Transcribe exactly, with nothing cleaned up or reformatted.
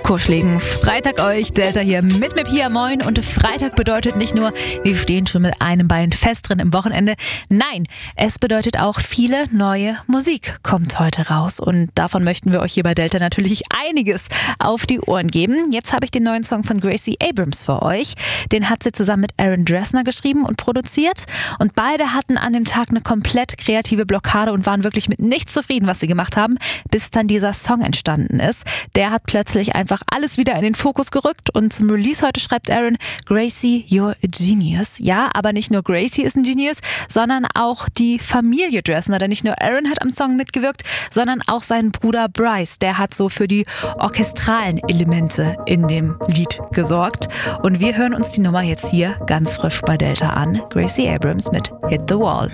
kuscheligen Freitag euch. Delta hier mit mir, Pia, moin. Und Freitag bedeutet nicht nur, wir stehen schon mit einem Bein fest drin im Wochenende. Nein, es bedeutet auch, viele neue Musik kommt heute raus. Und davon möchten wir euch hier bei Delta natürlich einiges auf die Ohren geben. Jetzt habe ich den neuen Song von Gracie Abrams für euch. Den hat sie zusammen mit Aaron Dessner geschrieben und produziert. Und beide hatten an dem Tag eine komplett kreative Blockade und waren wirklich mit nichts zufrieden, was sie gemacht haben, bis dann dieser Song entstanden ist. Der hat plötzlich einfach alles wieder in den Fokus gerückt und zum Release heute schreibt Aaron: Gracie, you're a genius. Ja, aber nicht nur Gracie ist ein Genius, sondern auch die Familie Dessner, denn nicht nur Aaron hat am Song mitgewirkt, sondern auch sein Bruder Bryce, der hat so für die orchestralen Elemente in dem Lied gesorgt. Und wir hören uns die Nummer jetzt hier ganz frisch bei Delta an. Gracie Abrams mit Hit the Wall.